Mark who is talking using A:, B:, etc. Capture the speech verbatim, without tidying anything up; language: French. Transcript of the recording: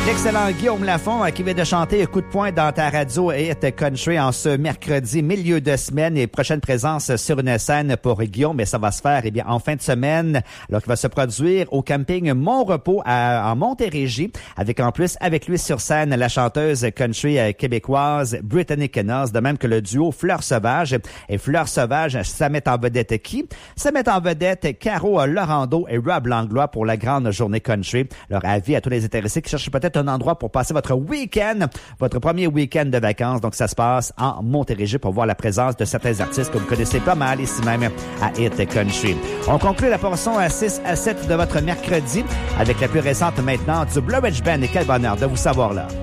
A: L'excellent Guillaume Lafont qui vient de chanter Coup de poing dans ta radio Hit Country en ce mercredi, milieu de semaine et prochaine présence sur une scène pour Guillaume. Mais ça va se faire eh bien en fin de semaine, alors qu'il va se produire au camping Mon Repos à, en Montérégie, avec en plus avec lui sur scène la chanteuse country québécoise Brittany Kennels, de même que le duo Fleur Sauvage. Et Fleur Sauvage, ça met en vedette qui? Ça met en vedette Caro Laurando et Rob Langlois pour la grande journée country. Leur avis à tous les intéressés qui cherchent peut-être un endroit pour passer votre week-end, votre premier week-end de vacances. Donc, ça se passe en Montérégie pour voir la présence de certains artistes que vous connaissez pas mal ici même à Hit Country. On conclut la portion à six à sept de votre mercredi avec la plus récente maintenant du Blue Ridge Band. Et quel bonheur de vous savoir là.